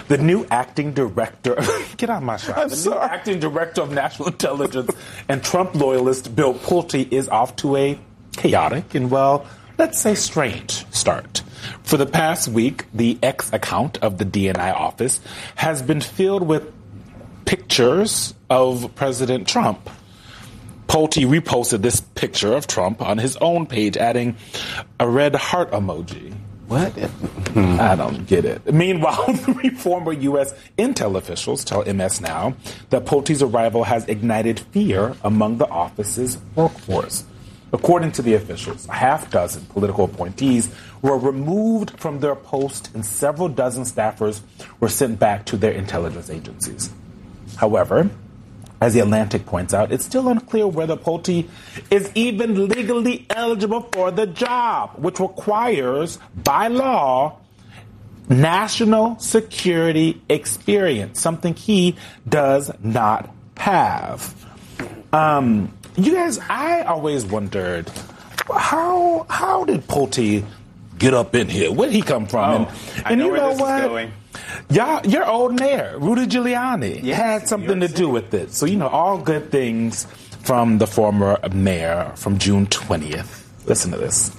The new acting director, get out of my shot. New acting director of national intelligence and Trump loyalist Bill Pulte is off to a chaotic and, well, let's say strange start. For the past week, the X account of the DNI office has been filled with pictures of President Trump. Pulte reposted this picture of Trump on his own page, adding a red heart emoji. What? I don't get it. Meanwhile, three former U.S. intel officials tell MS Now that Pulte's arrival has ignited fear among the office's workforce. According to the officials, a half dozen political appointees were removed from their post and several dozen staffers were sent back to their intelligence agencies. However, as The Atlantic points out, it's still unclear whether Pulte is even legally eligible for the job, which requires, by law, national security experience, something he does not have. You guys, I always wondered, how did Pulte get up in here? Where did he come from? I know where this is going. Your old mayor, Rudy Giuliani, had something to do with it. So, all good things from the former mayor from June 20th. Listen to this.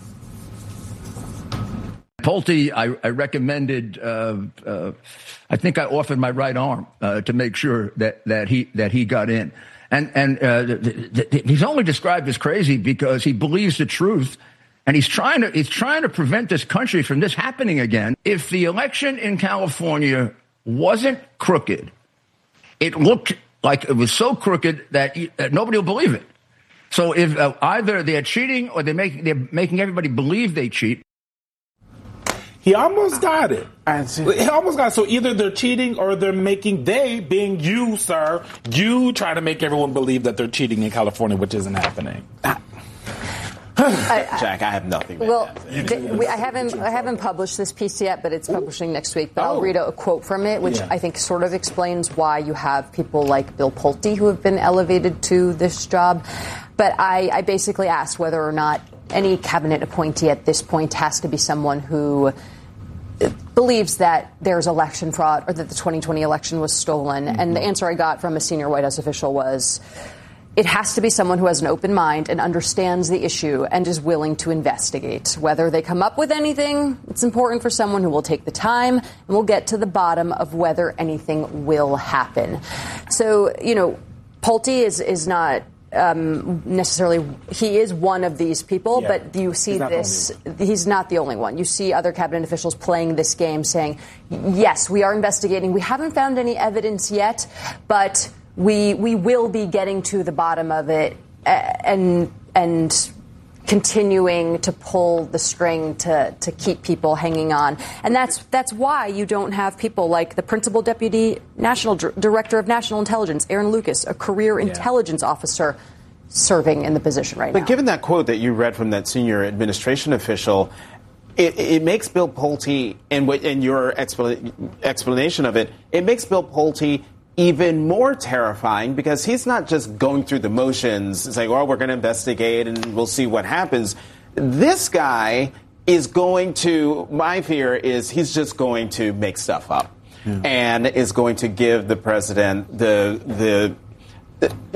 Pulte, I recommended, I think I offered my right arm to make sure that he got in. And he's only described as crazy because he believes the truth. And he's trying to prevent this country from this happening again. If the election in California wasn't crooked, it looked like it was so crooked that nobody will believe it. So if either they're cheating or they're making everybody believe they cheat. He almost got it. He almost got it. So either they're cheating or they're being you, sir, you trying to make everyone believe that they're cheating in California, which isn't happening. Jack, I have nothing. Well, I haven't published this piece yet, but it's publishing next week. But I'll read a quote from it, which I think sort of explains why you have people like Bill Pulte who have been elevated to this job. But I basically asked whether or not any cabinet appointee at this point has to be someone who believes that there's election fraud or that the 2020 election was stolen. Mm-hmm. And the answer I got from a senior White House official was, it has to be someone who has an open mind and understands the issue and is willing to investigate. Whether they come up with anything, it's important for someone who will take the time and will get to the bottom of whether anything will happen. So, Pulte is not necessarily, he is one of these people, but you see he's not the only one. You see other cabinet officials playing this game saying, yes, we are investigating. We haven't found any evidence yet, but we will be getting to the bottom of it and continuing to pull the string to keep people hanging on. And that's why you don't have people like the principal deputy national director of national intelligence, Aaron Lucas, a career intelligence officer serving in the position right now. But given that quote that you read from that senior administration official, it makes Bill Pulte, and your explanation of it, it makes Bill Pulte even more terrifying because he's not just going through the motions saying, we're going to investigate and we'll see what happens. This guy is going to, my fear is he's just going to make stuff up and is going to give the president the